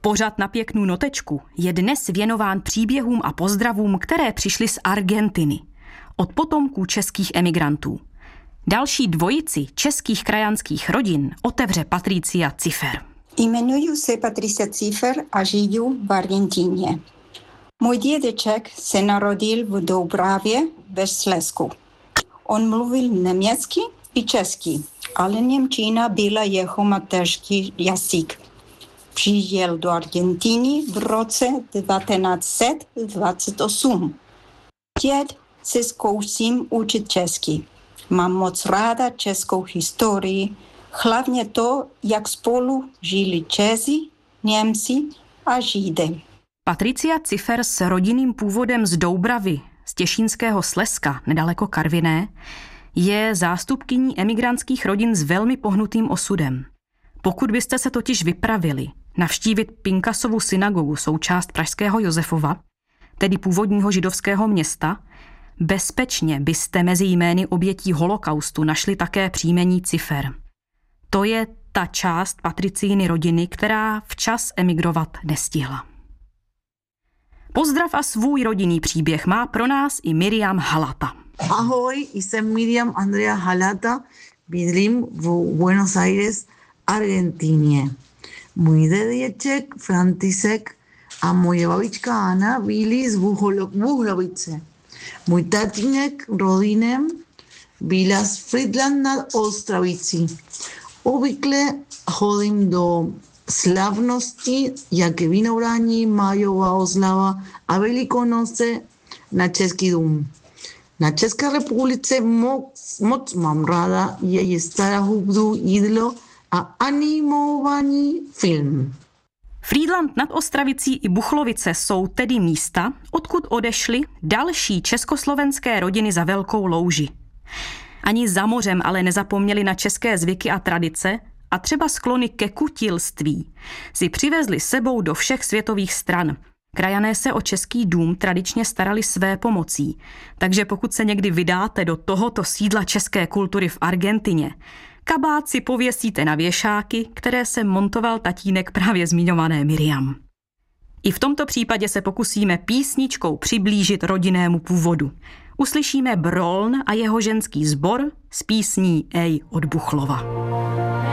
Pořad Na pěknou notečku je dnes věnován příběhům a pozdravům, které přišly z Argentiny, od potomků českých emigrantů. Další dvojici českých krajanských rodin otevře Patricia Cifer. Jmenuji se Patricia Cifer a žiju v Argentině. Můj dědeček se narodil v Doubravě ve Slezsku. On mluvil německy i česky, ale němčina byla jeho mateřský jazyk. Přijel do Argentiny v roce 1928. Teď se zkouším učit česky. Mám moc ráda českou historii, hlavně to, jak spolu žili Češi, Němci a Židé. Patricia Cifer s rodinným původem z Doubravy, z Těšínského Slezska, nedaleko Karviné, je zástupkyní emigrantských rodin s velmi pohnutým osudem. Pokud byste se totiž vypravili navštívit Pinkasovu synagogu, součást pražského Josefova, tedy původního židovského města, bezpečně byste mezi jmény obětí holokaustu našli také příjmení Cifer. To je ta část Patricíny rodiny, která včas emigrovat nestihla. Pozdrav a svůj rodinný příběh má pro nás i Miriam Halata. Ahoj, jsem Miriam Andrea Halata, bydlím v Buenos Aires, Argentině. Můj dědeček František a moje babička Anna byli z Buchlovice. Můj tatínek rodinem byla z Frýdlant nad Ostravicí. Obvykle chodím do slavnosti, jak Vinohrání, Májová oslava a Velikonoce na Český dům. Na České republice moc mám ráda její stará hudbu, jídlo a animovaný film. Frýdlant nad Ostravicí i Buchlovice jsou tedy místa, odkud odešly další československé rodiny za velkou louži. Ani za mořem ale nezapomněli na české zvyky a tradice a třeba sklony ke kutilství si přivezli sebou do všech světových stran. Krajané se o Český dům tradičně starali své pomocí, takže pokud se někdy vydáte do tohoto sídla české kultury v Argentině, kabát si pověsíte na věšáky, které se montoval tatínek právě zmiňované Miriam. I v tomto případě se pokusíme písničkou přiblížit rodinnému původu. Uslyšíme Broln a jeho ženský sbor s písní Ej od Buchlova.